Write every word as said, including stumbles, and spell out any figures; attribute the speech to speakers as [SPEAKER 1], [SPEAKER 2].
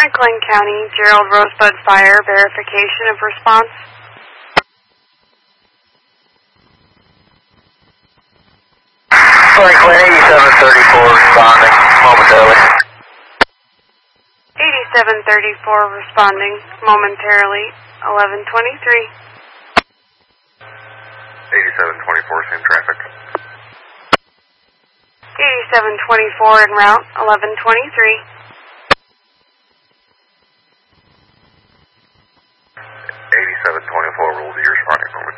[SPEAKER 1] Franklin County, Gerald Rosebud Fire, verification of response.
[SPEAKER 2] Franklin, eighty-seven thirty-four responding momentarily.
[SPEAKER 1] eighty-seven thirty-four responding momentarily, eleven twenty-three.
[SPEAKER 2] eighty-seven twenty-four, same traffic.
[SPEAKER 1] eighty-seven twenty-four en route, eleven twenty-three.
[SPEAKER 2] eighty-seven twenty-four, will be responding momentarily.